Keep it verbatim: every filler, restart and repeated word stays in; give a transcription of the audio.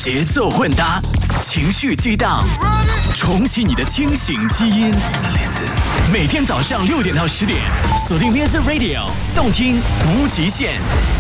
节奏混搭，情绪激荡，重启你的清醒基因。每天早上六点到十点，锁定 Music Radio， 动听无极限。